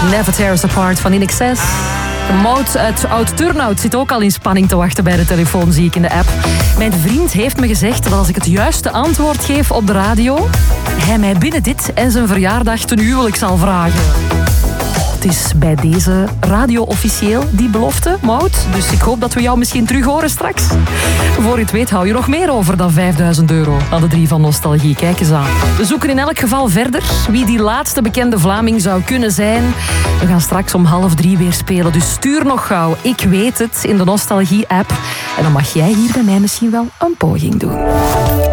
Never Tear Us Apart van In Excess. Maud uit Oud-Turnhout zit ook al in spanning te wachten bij de telefoon, zie ik in de app. Mijn vriend heeft me gezegd dat als ik het juiste antwoord geef op de radio, hij mij binnen dit en zijn verjaardag ten huwelijk zal vragen. Het is bij deze radio officieel, die belofte, Maud. Dus ik hoop dat we jou misschien terug horen straks. Voor je het weet hou je nog meer over dan €5.000 aan de 3 van Nostalgie. Kijk eens aan. We zoeken in elk geval verder wie die laatste bekende Vlaming zou kunnen zijn. We gaan straks om 2:30 weer spelen. Dus stuur nog gauw Ik weet het in de Nostalgie-app. En dan mag jij hier bij mij misschien wel een poging doen.